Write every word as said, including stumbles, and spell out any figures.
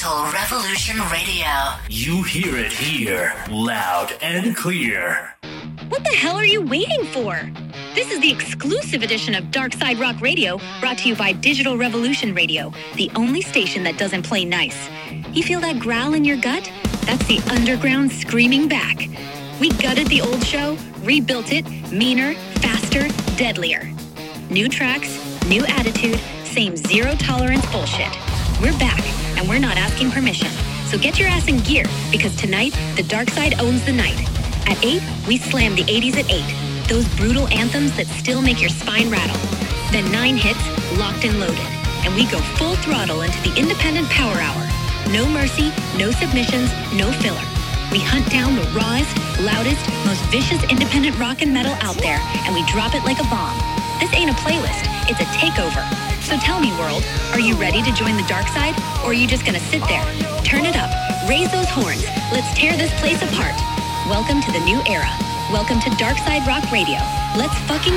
Digital Revolution Radio. You hear it here, loud and clear. What the hell are you waiting for? This is the exclusive edition of Dark Side Rock Radio, brought to you by Digital Revolution Radio, the only station that doesn't play nice. You feel that growl in your gut? That's the underground screaming back. We gutted the old show, rebuilt it, meaner, faster, deadlier. New tracks, new attitude, same zero tolerance bullshit. We're back, and we're not asking permission. So get your ass in gear, because tonight, the Dark Side owns the night. At eight, we slam the eighties at eight. Those brutal anthems that still make your spine rattle. Then nine hits, locked and loaded. And we go full throttle into the independent power hour. No mercy, no submissions, no filler. We hunt down the rawest, loudest, most vicious independent rock and metal out there, and we drop it like a bomb. This ain't a playlist, it's a takeover. So tell me, world, are you ready to join the dark side, or are you just gonna sit there? Turn it up, raise those horns, let's tear this place apart. Welcome to the new era. Welcome to Dark Side Rock Radio. Let's fucking